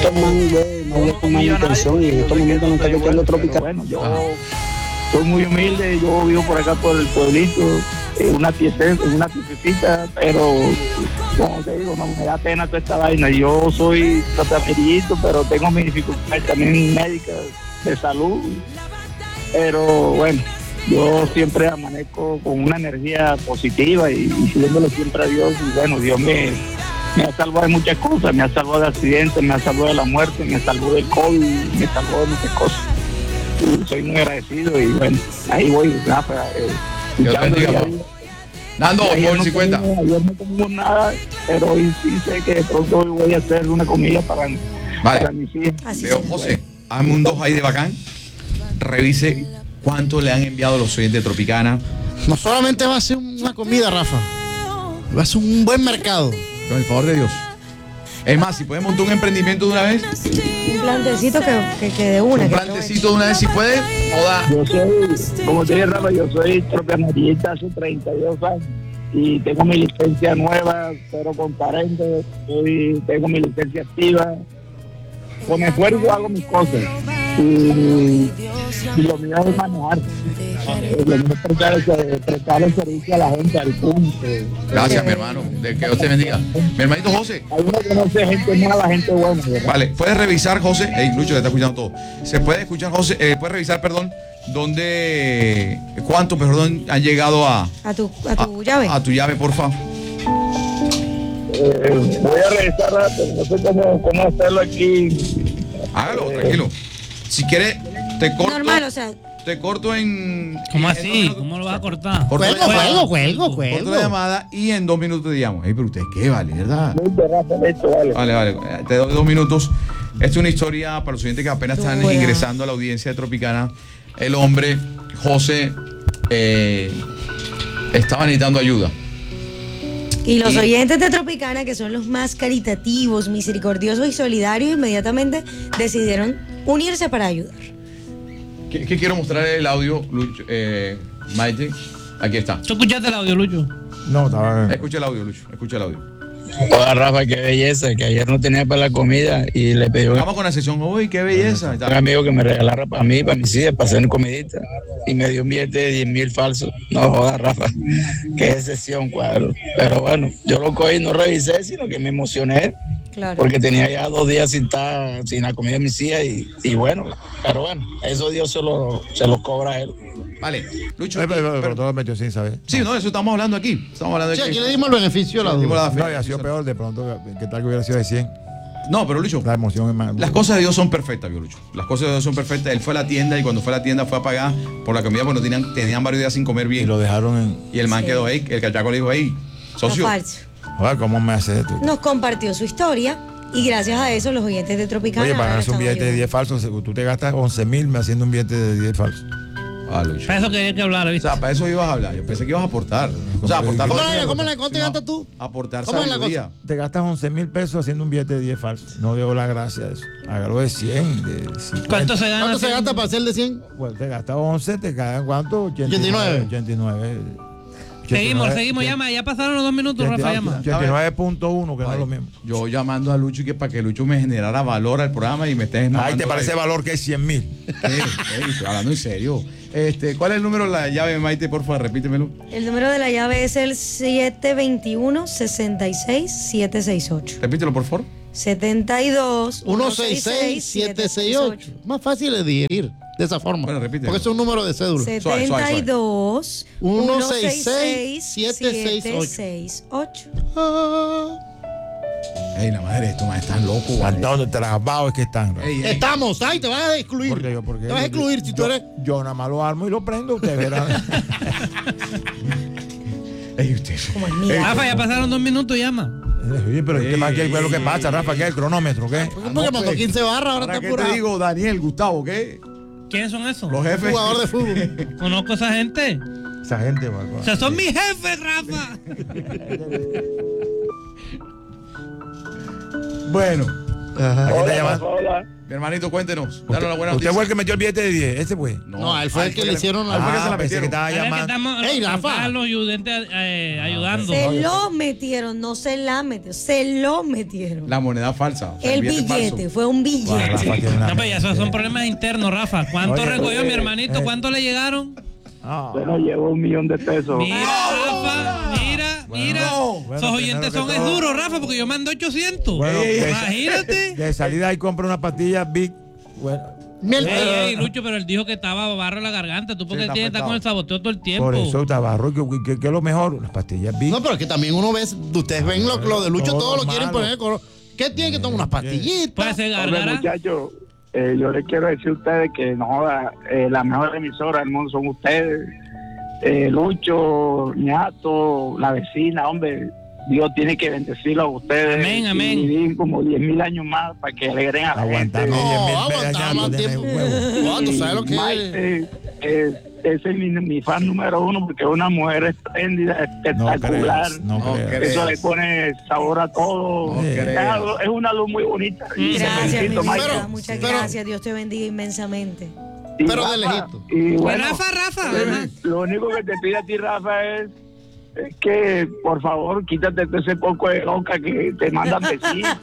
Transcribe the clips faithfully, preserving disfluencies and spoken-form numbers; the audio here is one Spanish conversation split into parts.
estos man, güey, no voy con mala intención y en estos momentos no está escuchando Tropical. Bueno, yo soy muy humilde, yo vivo por acá por el pueblito, en una piecita, en una piecita, pero como te digo, no me da pena toda esta vaina. Yo soy tratamiento, pero tengo mis dificultades también médicas de salud, pero bueno, yo siempre amanezco con una energía positiva y, y siguiéndole siempre a Dios. Y bueno, Dios me, me ha salvado de muchas cosas, me ha salvado de accidentes, me ha salvado de la muerte, me salvó del COVID, me salvó de muchas cosas. Y soy muy agradecido y bueno, ahí voy, Rafa. Eh, Dios te bendiga, papá. Nando, por no cincuenta. Comimos, ayer no comimos nada, pero hoy sí sé que de pronto hoy voy a hacer una comida para, vale. para mis hijos. Veo, José, hazme un dos ahí de bacán. Revise cuánto le han enviado los oyentes de Tropicana. No solamente va a ser una comida, Rafa, va a ser un buen mercado. Con el favor de Dios. Es más, si puedes montar un emprendimiento de una vez. Un plantecito que, que, que de una. Un que plantecito de una vez, si puedes. Joda. Yo soy, como te dije, Rafa, yo soy tropianarillista hace treinta y dos años y tengo mi licencia nueva, pero con parentes, soy, tengo mi licencia activa. Con esfuerzo hago mis cosas y, y lo mío es manejar. Lo mío es prestar el, prestar el servicio a la gente, al punto. Gracias, mi hermano. De que Dios te bendiga. Mi hermanito José. Hay uno que no sé gente mala, gente buena. ¿verdad? Vale, puedes revisar, José. Ey, Lucho, te está escuchando todo. Se puede escuchar, José. Eh, puedes revisar, perdón, dónde, cuánto, perdón, han llegado a, A tu, a tu a, llave. a tu llave, por favor. Eh, voy a revisar, pero no sé cómo, cómo hacerlo aquí. Hágalo, tranquilo. Si quieres, te corto. Normal, o sea. Te corto en. ¿Cómo en así? dos- ¿Cómo lo vas a cortar? corto la Cuelgo, llamada, cuelgo, cuelgo, corto la cuelgo. llamada y en dos minutos te digamos. Ey, pero usted qué vale, ¿verdad? Listo, Rafa, listo, vale. Vale, vale. Eh, Te doy dos minutos. Esta es una historia para los oyentes que apenas están Dura. ingresando a la audiencia de Tropicana. El hombre, José, eh, estaba necesitando ayuda. Y los Y- oyentes de Tropicana, que son los más caritativos, misericordiosos y solidarios, inmediatamente decidieron unirse para ayudar. ¿Qué, qué quiero mostrar el audio, Lucho, eh, Maite? Aquí está. ¿Tú escuchaste el audio, Lucho? No, estaba. Escucha el audio, Lucho. Escucha el audio. Hola Rafa, qué belleza, que ayer no tenía para la comida y le pedí a Vamos con la sesión. Uy, qué belleza. un amigo que me regalara para mí, para mis hijas, para hacer comidita y me dio un billete de diez mil falsos. No jodas, Rafa, qué excepción, cuadro. Pero bueno, yo lo cogí, no revisé, sino que me emocioné Claro. porque tenía ya dos días sin estar, sin la comida de mis hijas y, y bueno, pero bueno, eso Dios se lo, se lo cobra a él. Vale, Lucho. Pero, pero, pero- pero todo lo metió sin saber. sí, no, eso estamos hablando aquí. Estamos hablando de Sí, que- aquí le dimos el beneficio de la dimos duda. la fe. No, había sido peor de pronto. ¿Qué tal que hubiera sido de cien? No, pero Lucho, La emoción es más. las cosas de Dios son perfectas, vio, Lucho. Las cosas de Dios son perfectas. Él fue a la tienda y cuando fue a la tienda fue a pagar por la comida porque no tenían, tenían varios días sin comer Y bien. lo dejaron en. Y el man Sí. quedó ahí, el cachaco le dijo ahí, socio. Está falso. Joder, ¿cómo me hace esto? Nos compartió su historia y gracias a eso los oyentes de Tropicana. Oye, para han ganarse un estado billete de ayudando. diez falsos, tú te gastas once mil me haciendo un billete de diez falsos. Ah, Lucho. Para eso quería que hablara, O ¿viste? sea, para eso ibas a hablar. Yo pensé que ibas a aportar. O sea, aportar. ¿Cómo la, cómo la, cómo te gastas tú? Aportar ¿Cómo es la sabiduría. Te gastas once mil pesos haciendo un billete de diez falsos. No veo la gracia de eso. Hágalo de cien, de cincuenta. ¿Cuánto se gana? ¿Cuánto se gasta para hacer de cien? Bueno, te gastas once, te quedan cuánto? ochenta y nueve. ochenta y nueve. Seguimos, seguimos, llama. Ya pasaron los dos minutos, Rafa, llama. ochenta y nueve punto uno, que no es lo Ay, mismo. Yo llamando a Lucho y que para que Lucho me generara valor al programa y me estés Ay, mandando ¿te parece ahí. valor que es cien mil? Ey, ey, estoy hablando en serio. Este, ¿cuál es el número de la llave, Maite? Por favor, repítemelo. El número de la llave es el siete dos uno, seis seis siete seis ocho. Repítelo, por favor. setenta y dos, uno seis seis siete seis ocho. Más fácil de digerir de esa forma. Bueno, repite. Porque es un número de cédula. Suave, suave, suave. setenta y dos, uno seis seis siete seis ocho. Ey, la madre, esto más están loco, vale. ¿Dónde trabajo es que están? Ey, ey. Estamos, ay, te vas a excluir. ¿Por qué yo? ¿Por qué? Te vas a excluir si tú Yo- eres. Yo nada más lo armo y lo prendo, usted verá. Ey, usted. Como es mía. Rafa, ya pasaron dos minutos, llama. Oye, pero ¿qué más qué es lo que pasa, Rafa? ¿Qué es el cronómetro? ¿Qué? Porque mandó quince barras, ahora ¿Para está qué te apurado. digo, Daniel, Gustavo, qué? ¿Quiénes son esos? Los jefes. Jugador de fútbol. Conozco a esa gente. Esa gente, va, O sea, son mis jefes, Rafa. Bueno, Ajá. ¿A quién está Hola, llamando? hola. Mi hermanito, cuéntenos. Danos la buena ¿Usted noticia. fue el que metió el billete de diez? ¿Ese fue? No, a él fue el que le hicieron Ah, la. fue que se la Ah, pensé que metieron. estaba Ahora que llamando. estamos Ey, Juan Rafa. Carlos Yudente eh, ayudando. Se lo metieron, no se la metieron, se lo metieron. La moneda falsa. o sea, el billete, falso. fue un Guau, Rafa billete. tiene una No, pero ya esos son mente. problemas internos, Rafa. ¿Cuánto Oye, recogió oye, mi hermanito? eh. ¿Cuánto le llegaron? Ah. Bueno, llevo un millón de pesos. Mira, Rafa, mira, mira. Bueno, Esos oyentes primero son que es todo- duro, Rafa, porque yo mando ochocientos. Bueno, de- Imagínate. De salida ahí compra una pastilla Big. Bueno, Miel- Ey, ey, Lucho, pero él dijo que estaba barro en la garganta. Tú porque está tienes que estar con el afectado. saboteo todo el tiempo. por eso tabarro, que, que, que es lo mejor, las pastillas Big. No, pero es que también uno ve, ustedes ven lo, lo de Lucho, Todo todo lo malo. quieren poner con. ¿Qué tiene que tomar unas pastillitas? Puede ser Hombre, gargara. muchachos, eh, yo les quiero decir a ustedes que no joda, eh, la mejor emisora del mundo son ustedes. Eh, Lucho, Ñato, la vecina, hombre, Dios tiene que bendecirlo a ustedes. Amén, y amén. vivir como diez mil años más para que alegren a la Aguantarme gente. diez No, mil aguantar pesos más tiene tiempo. huevo. No, tú sabes lo que es. Maite, eh, ese es mi, mi fan número uno porque es una mujer espléndida, No espectacular. creas, no No creas. creas. Eso le pone sabor a todo. No es, creas. algo- es una luz muy bonita. Y te Gracias, mi felicito, vida. Maite. Muchas pero- gracias. Dios te bendiga inmensamente. Y Pero de Rafa, lejito. Y Pues bueno, Rafa, Rafa. lo- ajá. lo único que te pido a ti, Rafa, es, es que por favor quítate de ese poco de loca que te mandan besitos.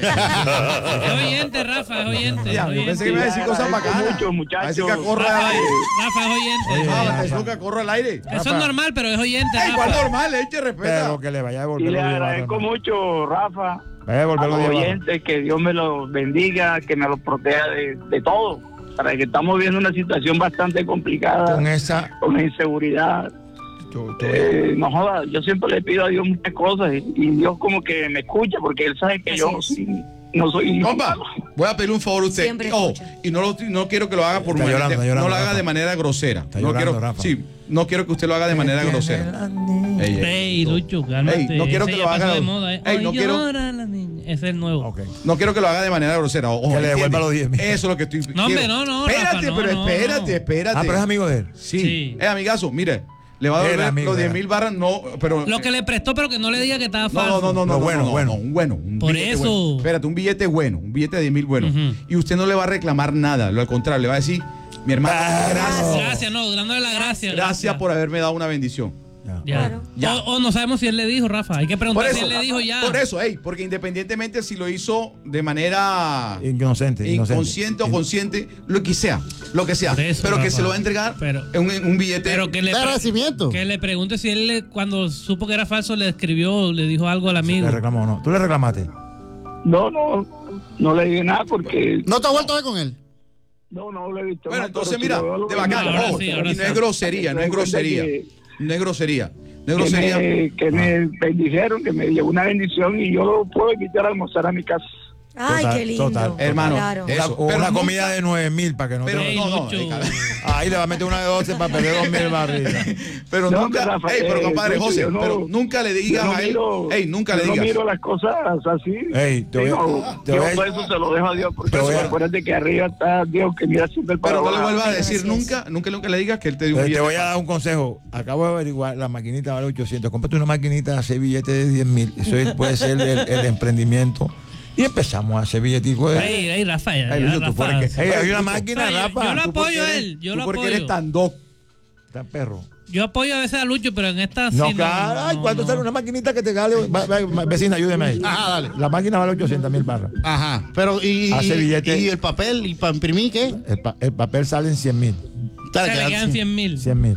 Es oyente, Rafa, es oyente. es Ya, yo oyente. pensé que me iba a decir cosas Agradezco bacanas. mucho, muchachos. A decir que corre Rafa, al aire. Rafa es oyente. Ah, Rafa. te dijo que corre al aire. Eso es normal, pero es oyente, Ey, ¿cuál Rafa. normal? Eche, respeta. Pero que le vaya a Y devolver le los diez agradezco barras, mucho, Rafa, Vaya a a devolver los los diez barras. oyentes, que Dios me los bendiga, que me los proteja de, de todo. Para que estamos viendo una situación bastante complicada, Con esa. con la inseguridad. yo- yo- Eh, no joda, yo siempre le pido a Dios muchas cosas y, y Dios como que me escucha porque Él sabe que Así yo es. sí, no soy... Compa, voy a pedir un favor a usted. Siempre Ojo, escucha. y no, lo, no quiero que lo haga por Está manera- llorando, está llorando, no lo haga Rafa. de manera grosera. Está no llorando, quiero, Rafa. sí, no quiero que usted lo haga de manera grosera. Ey, ey. Ey, Lucho, cálmate. Ey, no quiero Ese que ya lo pasó haga- de moda, eh. Ey, no Ay, quiero- llora la niña. Ese es el nuevo. Ok. No quiero que lo haga de manera grosera. Ojo, Que le ¿entiende? devuelva los diez mil. Eso es lo que estoy No, hombre, quiero. no, no, Espérate, Rafa, no, pero no, espérate, no. espérate. Ah, pero es amigo de él. Sí. Sí. Eh, amigazo, mire, le va a Era devolver amigo, los diez era. mil barras, no, pero... Lo que le prestó, pero que no le diga que estaba No, falso. no, no, no, Lo no, bueno, no, no, bueno. no, un bueno. Un Por billete eso. bueno. Espérate, un billete bueno, un billete de diez mil bueno. Ujú. Y usted no le va a reclamar nada, lo al contrario, le va a decir, mi hermano, gracias, Gracias, no, dándole la gracia. gracias por haberme dado una bendición. Ya. Ya. Claro. Ya. O, o no sabemos si él le dijo, Rafa. Hay que Por preguntar eso, si él le dijo ya. por eso, ey, porque independientemente si lo hizo de manera Inocente, inocente. inconsciente o consciente, lo que sea, lo que sea, Por eso, pero que Rafa. se lo va a entregar Pero- en un, en un billete. Pero que le, De agradecimiento. que le pregunte si él, le- cuando supo que era falso, le escribió, le dijo algo al amigo. Le reclamó o no. ¿Tú le reclamaste? No, no, no le dije nada porque... ¿No te has vuelto a ver con él? No, no lo he visto. Bueno, no, entonces pero si mira, lo veo, lo de veo. bacano, Ahora ojo, sí, y ahora no sí. es grosería, no es grosería, Que- no es grosería, no es que grosería. me, que me bendijeron, que me llegó una bendición y yo lo puedo invitar a almorzar a mi casa. Ay, Total, qué lindo. total. Hermano, Claro. eh, Una, Eso, o pero una nunca- comida de nueve mil para que no Pero te... Ey, no, no, Lucho. eh, cara. Ahí le va a meter una de doce para perder dos mil barritas. Pero No, nunca, Rafa, ey, pero eh, compadre Lucho, José, yo no- pero nunca le digas Yo no a él, miro- ey, nunca yo le no digas. miro las cosas así. Ey, te voy a- Digo, te yo voy a- todo eso se lo dejo a Dios, porque te voy a- acuérdate que arriba está Dios que mira siempre para Pero no le abajo. vuelvas a Así decir es. nunca, nunca, nunca le digas que él te dio un Te, te billete. voy a dar un consejo. Acabo de averiguar, la maquinita vale ochocientos. Cómprate una maquinita de hacer billetes de diez mil. Eso es- puede ser el, el emprendimiento. Y empezamos a hacer billeticos. de- Ey, ey, Rafa, ya, Ey, ya, Lucho, tú Rafa. puedes que- Ey, hay una Lucho, máquina, Ay, yo- Rafa. yo la Tú porque apoyo a eres- él, yo tú lo porque apoyo. eres tan doc. Está perro. Yo apoyo a veces a Lucho, pero en esta No, sí claro. Ay, no, ¿cuánto no. sale una maquinita que te gale? Va- va- va- vecina, ayúdeme ahí. Ajá, dale. La máquina vale ochocientos mil barras. Ajá. Pero, ¿y, Hace y- billete. y el papel? ¿Y para imprimir qué? El, pa- el papel sale en cien mil. O Dale, sea, le quedan quedan cien. cien mil. cien mil.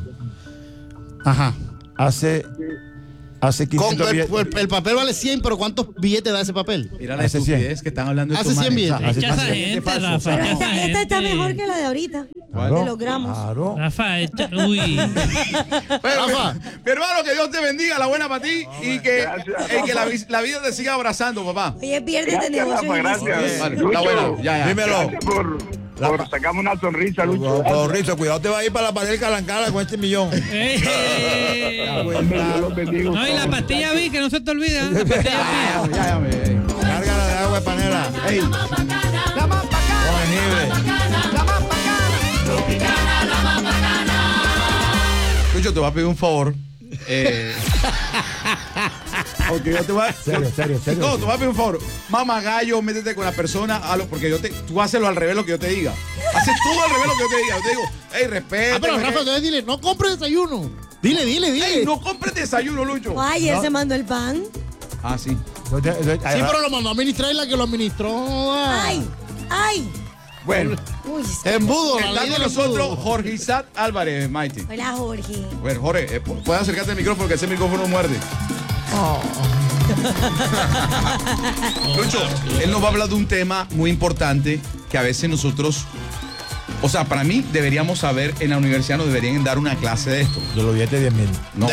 Ajá. Hace, hace Con- quinientos el, billetes. el- el papel vale cien, pero ¿cuántos billetes da ese papel? Mira la Hace cien. estupidez que están hablando Hace estos cien manes. billetes. Hace- Echa esa hace- gente, falso. Rafa, Pero echa esa esta, esta está gente. mejor que la de ahorita. Claro, De los gramos. Claro. Rafa, echa, uy. Pero, Rafa. mi, mi hermano, que Dios te bendiga, la buena para ti y que, Gracias, y que la, Rafa. vi- la vida te siga abrazando, papá. Oye, piérdete Gracias, negocio. Rafa, difícil. gracias. Vale, Lucho, está bueno, ya, ya. Dímelo. Gracias por, por sacarme una sonrisa, Lucho. Con Rizo, cuidado, te va a ir para la pared calancada con este millón. Ey, ey. Hombre, Dios los bendiga. No, y la pastilla vi, que no se te olvide. ¿eh? La pastilla Ya, vi. ya, ya, me- ey. Cárgala de agua de panela. Ey, Con jengibre. Lucho, te voy a pedir un favor. Eh, Ok, yo te voy a... Serio, serio, serio. No, te voy a pedir un favor. Mamá gallo, métete con la persona, hazlo, porque yo te, tú haces lo al revés lo que yo te diga. Haces todo al revés lo que yo te diga. Yo te digo, hey, respeta. Ah, pero Rafa, entonces dile, no compre desayuno. Dile, dile, dile. Hey, no compres desayuno, Lucho. Ay, él No. se mandó el pan. Ah, sí. Entonces, entonces, Sí, pero lo mandó a administrar y la que lo administró. ah. Ay, ay. Bueno, Uy, es que- Embudo, la está ley con del nosotros embudo. Jorge Isaac Álvarez, Mighty. Hola, Jorge. Bueno, Jorge, eh, pu- puedes acercarte al micrófono, que ese micrófono muerde. Lucho, él nos va a hablar de un tema muy importante que a veces nosotros, o sea, para mí deberíamos saber, en la universidad nos deberían dar una clase de esto. de los billetes diez mil. No.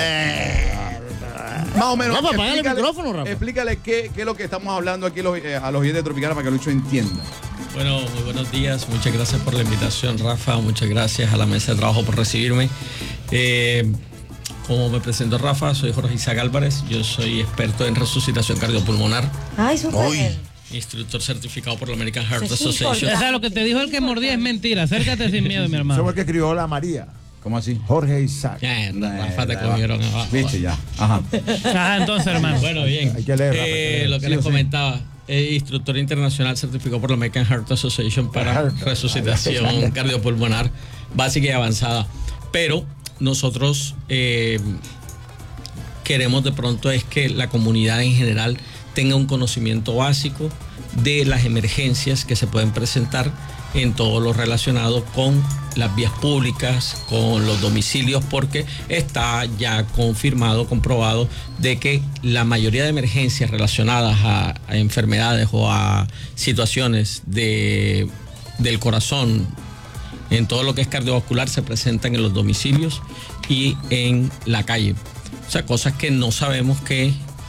Más o menos. Rafa, apágale el explícale- micrófono, Rafa. Explícale qué, qué es lo que estamos hablando aquí los- eh, a los oyentes de Tropicana para que Lucho entienda. Bueno, muy buenos días. Muchas gracias por la invitación, Rafa. Muchas gracias a la mesa de trabajo por recibirme. Eh, como me presento, Rafa, soy Jorge Isaac Álvarez. Yo soy experto en resucitación cardiopulmonar, Ay, súper. instructor certificado por la American Heart Eso es Association. O sea, lo que te dijo el que mordía es mentira. Acércate sin miedo, mi Eso hermano. fue el que escribió la María. ¿Cómo así? Jorge Isaac. Ya, Rafa, te Eh, cogieron abajo. Viste, ya. Ajá. Ajá, entonces, hermano. Bueno, bien. Hay que leer, Rafa, hay que Eh, leer. lo que Sí, les o sí. comentaba, eh, instructor internacional certificado por la American Heart Association para Heart. resucitación cardiopulmonar básica y avanzada. Pero nosotros eh, queremos de pronto es que la comunidad en general tenga un conocimiento básico de las emergencias que se pueden presentar en todo lo relacionado con las vías públicas, con los domicilios, porque está ya confirmado, comprobado, de que la mayoría de emergencias relacionadas a, a enfermedades o a situaciones de, del corazón, en todo lo que es cardiovascular, se presentan en los domicilios y en la calle. O sea, cosas que no sabemos que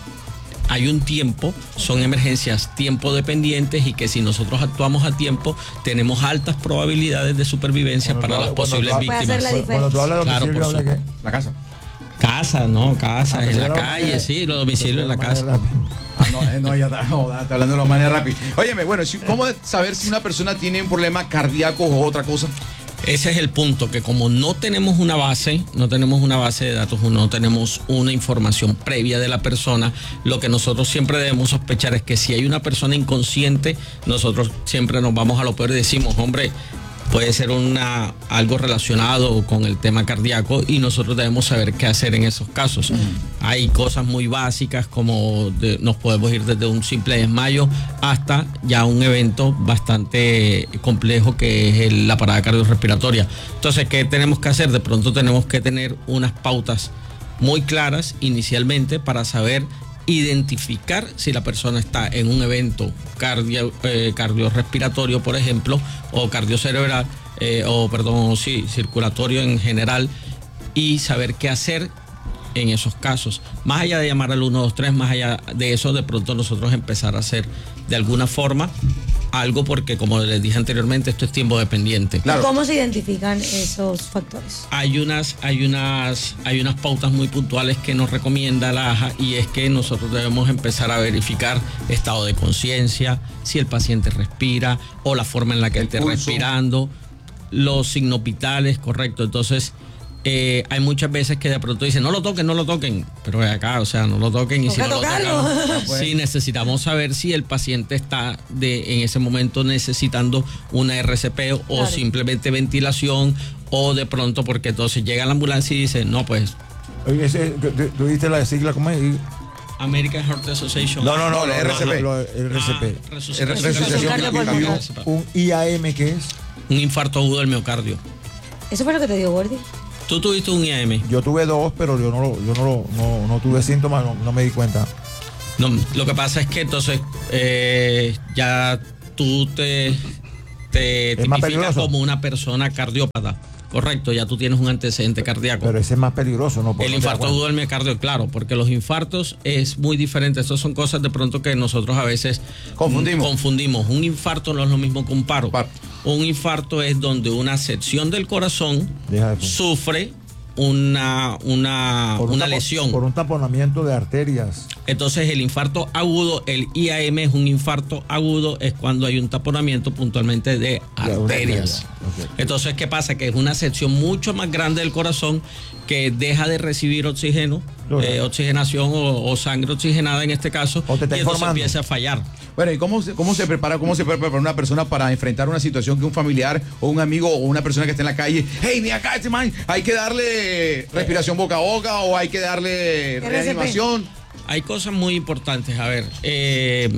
hay un tiempo, son emergencias tiempo dependientes y que si nosotros actuamos a tiempo tenemos altas probabilidades de supervivencia Cuando para tú las hablas- posibles cuando tú Puede hacer la víctimas. Cuando tú hablas de Claro, domicilio, por habla que. La casa. Casa, ¿no? Casa, Ah, en pero la era calle, manera- sí, los domicilios en la casa. Ah, no, eh, no, ya está, no, está hablando de la manera rápida. Óyeme, bueno, si- ¿cómo saber si una persona tiene un problema cardíaco o otra cosa? Ese es el punto, que como no tenemos una base, no tenemos una base de datos, no tenemos una información previa de la persona, lo que nosotros siempre debemos sospechar es que si hay una persona inconsciente, nosotros siempre nos vamos a lo peor y decimos, hombre, puede ser una, algo relacionado con el tema cardíaco y nosotros debemos saber qué hacer en esos casos. Hay cosas muy básicas como de- nos podemos ir desde un simple desmayo hasta ya un evento bastante complejo que es el- la parada cardiorrespiratoria. Entonces, ¿qué tenemos que hacer? De pronto tenemos que tener unas pautas muy claras inicialmente para saber identificar si la persona está en un evento cardio, eh, cardiorrespiratorio, por ejemplo, o cardiocerebral, eh, o perdón, sí, circulatorio en general, y saber qué hacer en esos casos. Más allá de llamar al uno dos tres, más allá de eso, de pronto nosotros empezar a hacer de alguna forma algo, porque como les dije anteriormente, esto es tiempo dependiente. Claro. ¿Cómo se identifican esos factores? Hay unas, hay unas, hay unas pautas muy puntuales que nos recomienda la A J A, y es que nosotros debemos empezar a verificar estado de conciencia, si el paciente respira o la forma en la que El esté pulso. respirando, los signos vitales, correcto. Entonces, eh, hay muchas veces que de pronto dicen, no lo toquen, no lo toquen, pero de acá, o sea, no lo toquen y si Toca no lo tocarlo. tocan, sí, necesitamos saber si el paciente está de, en ese momento necesitando una R C P o Claro. simplemente ventilación, o de pronto porque entonces llega la ambulancia y dice, no, pues Oye, ese, tú, tú viste la sigla, ¿cómo es? American Heart Association. No, no, no, No, la lo- R C P. lo- lo- el R C P. Ah, resucitación Resucitación cardiopulmonar. Un I A M, ¿qué es? Un infarto agudo del miocardio. ¿Eso fue lo que te dio, Gordy? Tú tuviste un I A M. Yo tuve dos, pero yo no, lo- yo no, lo- no, no tuve síntomas, no, no me di cuenta. No, lo que pasa es que entonces eh, ya tú te, te Es más tipificas peligroso. como una persona cardiópata. Correcto, ya tú tienes un antecedente cardíaco. Pero ese es más peligroso, ¿no? Por El no te infarto das agudo del miocardio, claro, porque los infartos es muy diferente. Estas son cosas de pronto que nosotros a veces Confundimos. confundimos. Un infarto no es lo mismo que un paro. Paro. Un infarto es donde una sección del corazón Deja de- sufre una, una, por un una tapo- lesión. Por un taponamiento de arterias. Entonces el infarto agudo, el I A M es un infarto agudo, es cuando hay un taponamiento puntualmente de arterias. Okay. Entonces, ¿qué pasa? Que es una sección mucho más grande del corazón que deja de recibir oxígeno, eh, oxigenación o, o sangre oxigenada en este caso, O te está y entonces informando. empieza a fallar. Bueno, ¿y cómo se, cómo se prepara, cómo se prepara una persona para enfrentar una situación que un familiar o un amigo o una persona que esté en la calle, hey, mira acá, este man, hay que darle respiración boca a boca o hay que darle reanimación? Hay cosas muy importantes. A ver, eh,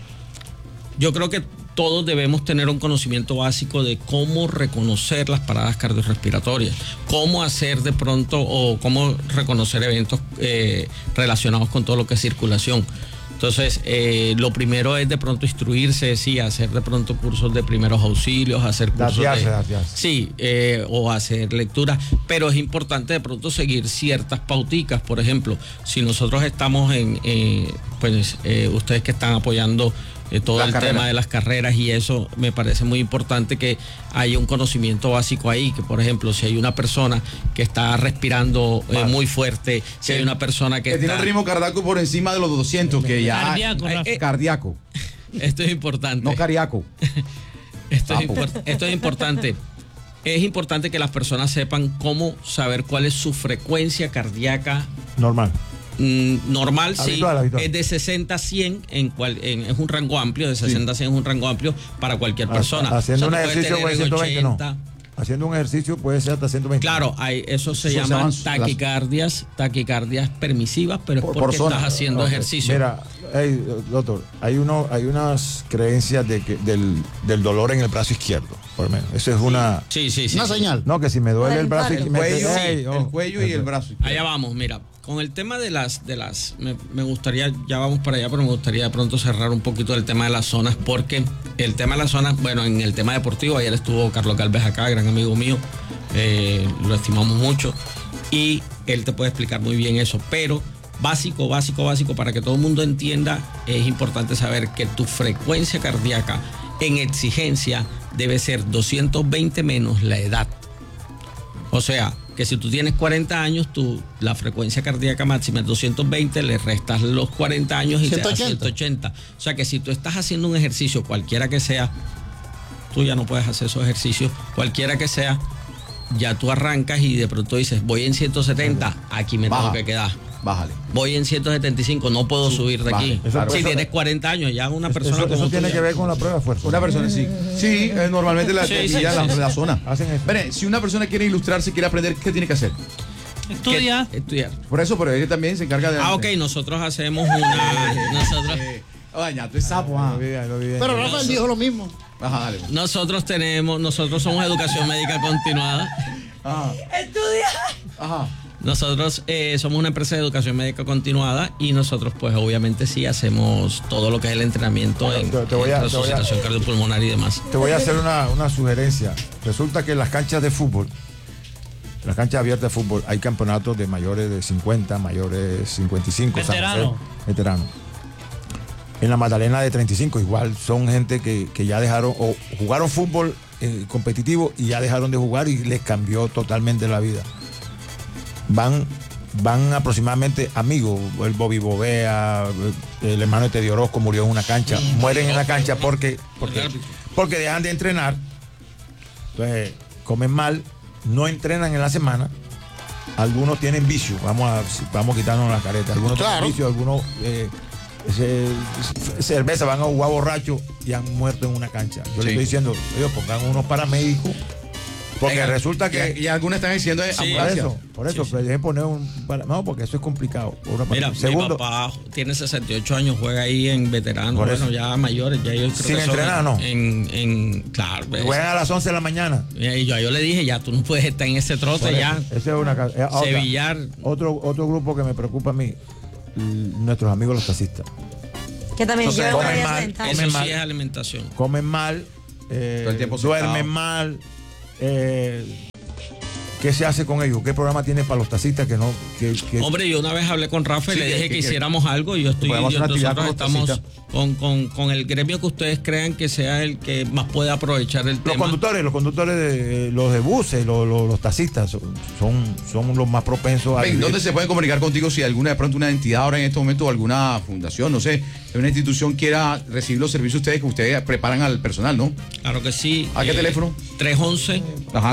yo creo que todos debemos tener un conocimiento básico de cómo reconocer las paradas cardiorrespiratorias, cómo hacer de pronto o cómo reconocer eventos eh, relacionados con todo lo que es circulación. Entonces, eh, lo primero es de pronto instruirse, sí, hacer de pronto cursos de primeros auxilios, hacer cursos Datearse, de... datearse. Sí, eh, o hacer lectura, pero es importante de pronto seguir ciertas pauticas. Por ejemplo, si nosotros estamos en, eh, pues, eh, ustedes que están apoyando eh, todo Las el carreras. tema de las carreras y eso, me parece muy importante que haya un conocimiento básico ahí, que por ejemplo, si hay una persona que está respirando eh, Vale. muy fuerte, si hay una persona que, Que tiene está... un ritmo cardíaco por encima de los doscientos, que ya... Cardíaco, eh, Rafa. eh, cardíaco, Esto es importante. no cariaco. Esto es, Sapo. import- esto es importante. Es importante que las personas sepan cómo saber cuál es su frecuencia cardíaca Normal. mm, normal, sí. Habitual, habitual. Es de sesenta a cien, en cual, en, es un rango amplio, de sesenta a cien es un rango amplio para cualquier persona. Haciendo O sea, un tú puedes ejercicio tener puede en ciento veinte, no. ochenta. Haciendo un ejercicio puede ser hasta ciento veinte. Claro, hay, eso se Eso se llama llaman taquicardias, taquicardias permisivas, pero es Por- porque por zona. estás haciendo Ok. ejercicio. Mira, hey, doctor, hay uno, hay unas creencias de que del, del dolor en el brazo izquierdo, por lo menos. Eso es una. Sí, sí, sí. Una sí. señal. No, que si me duele el brazo El izquierdo. cuello, hey, oh, el cuello y el brazo. Allá vamos, mira, con el tema de las, de las, me, me gustaría, ya vamos para allá, pero me gustaría de pronto cerrar un poquito el tema de las zonas, porque el tema de las zonas, bueno, en el tema deportivo, ayer estuvo Carlos Galvez acá, gran amigo mío, eh, lo estimamos mucho, y él te puede explicar muy bien eso, pero básico, básico, básico, para que todo el mundo entienda, es importante saber que tu frecuencia cardíaca en exigencia debe ser doscientos veinte menos la edad. O sea, que si tú tienes cuarenta años, tú, la frecuencia cardíaca máxima es doscientos veinte, le restas los cuarenta años y te da ciento ochenta. O sea que si tú estás haciendo un ejercicio, cualquiera que sea, tú ya no puedes hacer esos ejercicios, cualquiera que sea, ya tú arrancas y de pronto dices, voy en ciento setenta, aquí me Baja. tengo que quedar. Bájale. Voy en ciento setenta y cinco, no puedo subir de vale. aquí. Eso- si eso- tienes cuarenta años, ya una Eso, persona eso como tú tiene ya- que ver con la prueba de fuerza. Una persona, sí. Sí, eh, normalmente la Sí, te sí, pilla sí, la, sí. la zona. Hacen eso. Mire, si una persona quiere ilustrarse, quiere aprender, ¿qué tiene que hacer? Estudia. que- estudiar. Por eso, pero él también se encarga de... Ah, ok, nosotros hacemos una... Nosotros... Ay, ya, tú es sapo, ah. Lo vi bien, lo vi bien. Pero Rafael dijo lo mismo. Ajá, dale. Nosotros tenemos, nosotros somos educación médica continuada. Ajá. Estudia. Ajá. Nosotros eh, somos una empresa de educación médica continuada y nosotros pues obviamente sí hacemos todo lo que es el entrenamiento en, Te- te voy a- en te voy a- resucitación cardiopulmonar y demás. Te voy a hacer una, una sugerencia. Resulta que en las canchas de fútbol, en las canchas abiertas de fútbol, hay campeonatos de mayores de cincuenta, mayores de cincuenta y cinco. San José, Veterano. veterano. En la Magdalena de treinta y cinco, igual son gente que, que ya dejaron o jugaron fútbol eh, competitivo y ya dejaron de jugar y les cambió totalmente la vida. Van, van aproximadamente amigos, el Bobby Bovea, el hermano de Teddy Orozco murió en una cancha, mueren en la cancha porque, porque, porque dejan de entrenar, entonces comen mal, no entrenan en la semana, algunos tienen vicio, vamos a, vamos a quitarnos la careta, algunos Claro. tienen vicio, algunos eh, se- cerveza, van a jugar borrachos y han muerto en una cancha. Yo Sí. le estoy diciendo, ellos pongan unos paramédicos, porque Venga, resulta que... Y, y algunos están diciendo eh, Sí. Por ambulancia. eso, por eso, Sí, sí. pero dejen poner un... para- no, porque eso es complicado. Una- Mira, Segundo, mi papá tiene sesenta y ocho años, juega ahí en veteranos, Por bueno, eso. ya mayores, ya yo creo Sin que son entrenar, ¿no? En, en, claro, ves. juegan a las once de la mañana. Y yo, yo le dije, ya tú no puedes estar en ese trote, Por eso, ya. esa es una ca- eh, otra. Sevillar. Otro, otro grupo que me preocupa a mí, l- nuestros amigos los taxistas. Que también Entonces, llevan comen varias mal, ventajas. Eso comen sí mal. es alimentación. Comen mal, eh, Todo el tiempo duermen sentado. mal, eh, ¿qué se hace con ellos? ¿Qué programa tiene para los taxistas que no? Que, que... Hombre, yo una vez hablé con Rafa y Sí, le que- dije que- que, que- hiciéramos algo. Yo estoy, podemos yo- hacer una actividad nosotros con los estamos con, con, con el gremio que ustedes crean que sea el que más puede aprovechar el Los tema. conductores, los conductores de los de buses, los, los, los taxistas son, son, son los más propensos a. Ven, vivir. ¿dónde se pueden comunicar contigo si alguna de pronto una entidad ahora en este momento o alguna fundación, no sé, una institución quiera recibir los servicios ustedes que ustedes preparan al personal, ¿no? Claro que sí. ¿A qué teléfono? tres once Ajá.